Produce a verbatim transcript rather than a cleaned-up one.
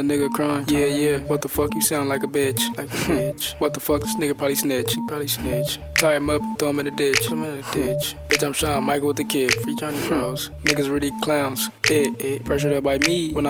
A nigga crying, yeah, yeah. What the fuck, you sound like a bitch. Like a bitch. What the fuck, this nigga probably snitch. He probably snitch. Tie him up, throw him in the ditch. Throw him in the ditch. Bitch, I'm Shawn Michael with the kick. Free Johnny Bros. Niggas really clowns. Eh, eh. Pressured up by me when I